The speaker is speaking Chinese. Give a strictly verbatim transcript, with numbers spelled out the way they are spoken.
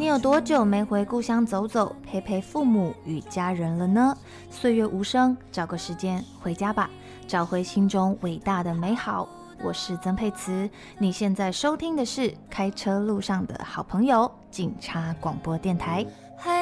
你有多久没回故乡走走，陪陪父母与家人了呢？岁月无声，找个时间回家吧，找回心中伟大的美好。我是曾沛慈，你现在收听的是开车路上的好朋友警察广播电台。